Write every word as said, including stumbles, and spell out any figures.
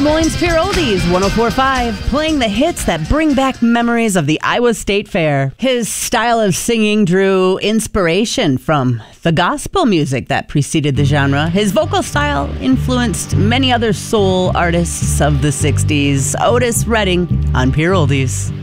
Moines Pure Oldies, one oh four point five, playing the hits that bring back memories of the Iowa State Fair. His style of singing drew inspiration from the gospel music that preceded the genre. His vocal style influenced many other soul artists of the sixties. Otis Redding on Pure Oldies.